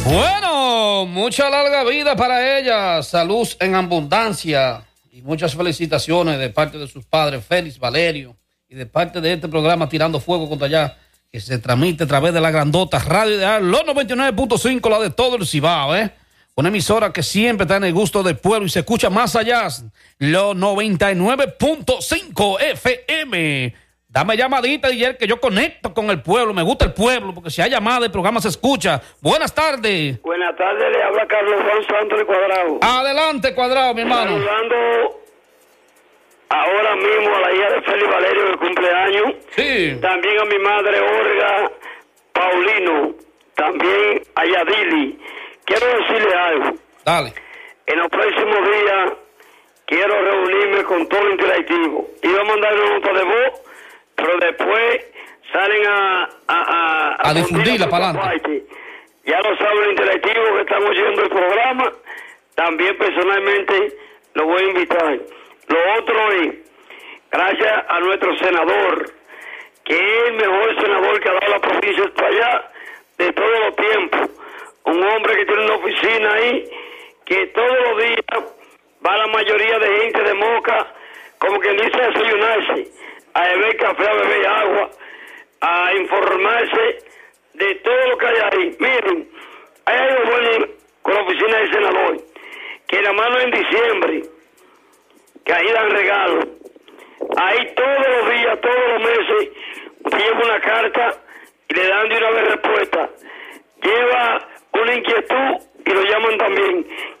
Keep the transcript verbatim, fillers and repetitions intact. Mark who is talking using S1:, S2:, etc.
S1: Bueno, mucha larga vida para ella, salud en abundancia y muchas felicitaciones de parte de sus padres, Félix, Valerio, y de parte de este programa Tirando Fuego contra Allá, que se transmite a través de la grandota Radio Ideal, los noventa y nueve punto cinco, la de todo el Cibao, ¿eh? Una emisora que siempre está en el gusto del pueblo y se escucha más allá, los noventa y nueve punto cinco F M. Dame llamadita, y que yo conecto con el pueblo, me gusta el pueblo, porque si hay llamada el programa se escucha. Buenas tardes.
S2: Buenas tardes, le habla Carlos Juan Santos de Cuadrado.
S1: Adelante, Cuadrado, mi hermano.
S2: Saludando ahora mismo a la hija de Félix Valerio de cumpleaños.
S1: Sí.
S2: También a mi madre Olga Paulino, también a Yadili. Quiero decirle algo.
S1: Dale.
S2: En los próximos días quiero reunirme con todo el interactivo. Iba a mandar una nota de voz, pero después salen a a, a,
S1: a, a difundirla para adelante.
S2: Ya lo saben los interactivos que están oyendo el programa. También personalmente lo voy a invitar. Lo otro es, gracias a nuestro senador, que es el mejor senador que ha dado la provincia hasta allá de todos los tiempos. Un hombre que tiene una oficina ahí, que todos los días va la mayoría de gente de Moca, como que dice, a desayunarse, a beber café, a beber agua, a informarse de todo lo que hay ahí. Miren, hay algo bueno con la oficina del senador, que la mano en diciembre, que ahí dan regalos. Ahí todos los días, todos los meses, lleva una carta y le dan de una vez respuesta. Lleva una inquietud y lo llaman también.